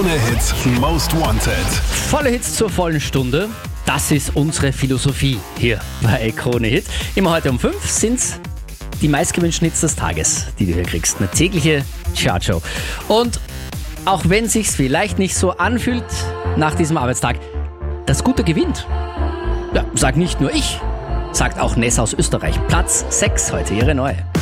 Hit Most Wanted. Volle Hits zur vollen Stunde. Das ist unsere Philosophie hier bei Krone Hit. Immer heute um 5 sind's die meistgewünschten Hits des Tages, die du hier kriegst. Eine tägliche Chartshow. Und auch wenn sich's vielleicht nicht so anfühlt nach diesem Arbeitstag, das Gute gewinnt. Ja, sag nicht nur ich, sagt auch Ness aus Österreich. Platz 6 heute, ihre neue.